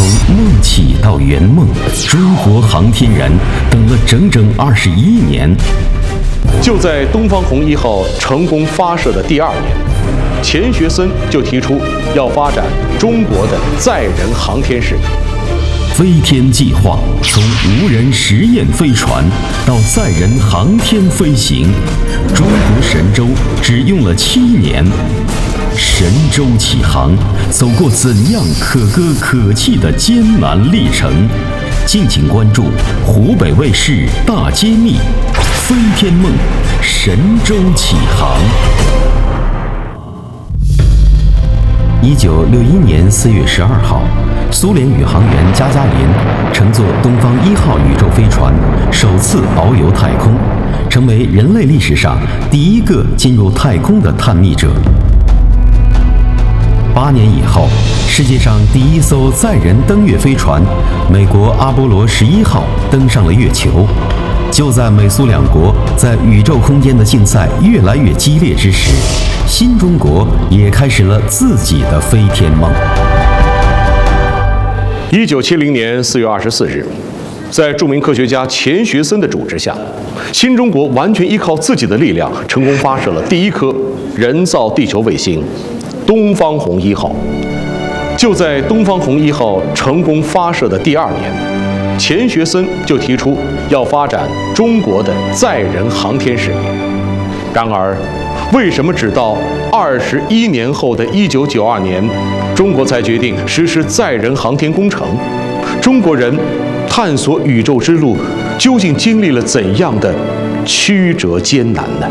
从梦起到圆梦，中国航天员等了整整21年。 就在东方红1号成功发射的第2年，钱学森就提出要发展中国的载人航天事业。 飞天计划从无人实验飞船到载人航天飞行，中国神舟只用了7年。神舟启航走过怎样可歌可泣的艰难历程？敬请关注湖北卫视大揭秘：飞天梦，神舟启航。1961年4月12号，苏联宇航员加加林乘坐东方1号宇宙飞船首次遨游太空，成为人类历史上第一个进入太空的探秘者。8年以后，世界上第一艘载人登月飞船美国阿波罗11号登上了月球。就在美苏两国在宇宙空间的竞赛越来越激烈之时，新中国也开始了自己的飞天梦。 1970年4月24日，在著名科学家钱学森的主持下，新中国完全依靠自己的力量，成功发射了第一颗人造地球卫星东方红1号。就在东方红1号成功发射的第2年，钱学森就提出要发展中国的载人航天事业。然而，为什么直到21年后的1992年，中国才决定实施载人航天工程？中国人探索宇宙之路究竟经历了怎样的曲折艰难呢？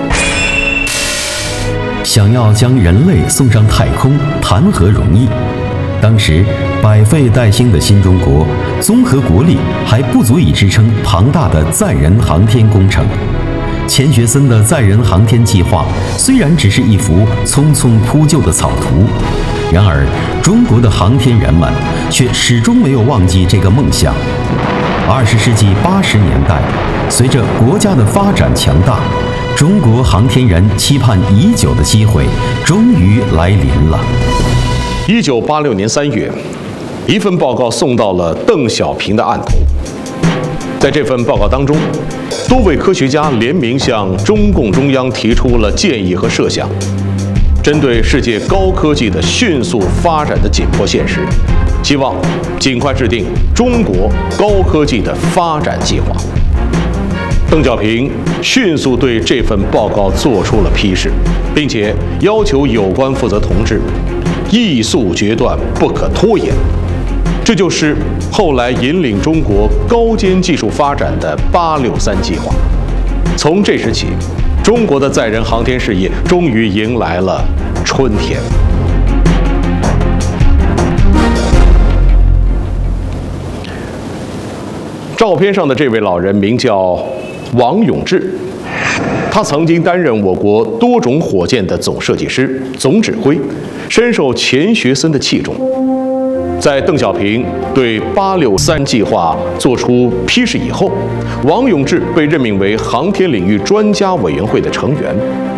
想要将人类送上太空，谈何容易？当时百废待兴的新中国，综合国力还不足以支撑庞大的载人航天工程。钱学森的载人航天计划虽然只是一幅匆匆铺就的草图，然而中国的航天员们却始终没有忘记这个梦想。20世纪80年代，随着国家的发展强大，中国航天员期盼已久的机会终于来临了。 1986年3月，一份报告送到了邓小平的案头。在这份报告当中，多位科学家联名向中共中央提出了建议和设想，针对世界高科技的迅速发展的紧迫现实，希望尽快制定中国高科技的发展计划。邓小平迅速对这份报告做出了批示，并且要求有关负责同志艺速决断，不可拖延。这就是后来引领中国高尖技术发展的863计划。从这时起，中国的载人航天事业终于迎来了春天。照片上的这位老人名叫王永志，他曾经担任我国多种火箭的总设计师、总指挥，深受钱学森的器重。在邓小平对863计划作出批示以后，王永志被任命为航天领域专家委员会的成员。